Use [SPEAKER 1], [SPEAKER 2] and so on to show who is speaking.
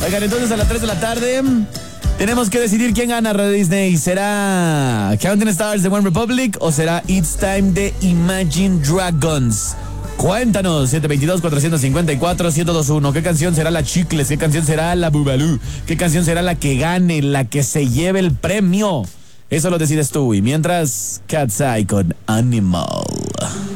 [SPEAKER 1] Oigan, entonces a las 3 de la tarde tenemos que decidir quién gana Radio Disney. ¿Será Counting Stars de One Republic o será It's Time de Imagine Dragons? Cuéntanos, 722-454-1021. ¿Qué canción será la Chicles? ¿Qué canción será la Bubalú? ¿Qué canción será la que gane, la que se lleve el premio? Eso lo decides tú. Y mientras, Cat's Eye con Animal.